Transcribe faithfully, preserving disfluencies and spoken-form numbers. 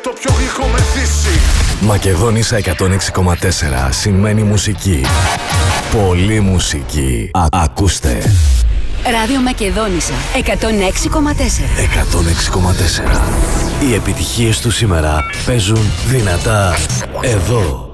το πιο γλυκό μεθύσι. Μακεδόνισσα εκατόν έξι κόμμα τέσσερα σημαίνει μουσική. Πολύ μουσική. Α, ακούστε. Ράδιο Μακεδόνισσα εκατόν έξι κόμμα τέσσερα. εκατόν έξι κόμμα τέσσερα. Οι επιτυχίες του σήμερα παίζουν δυνατά εδώ.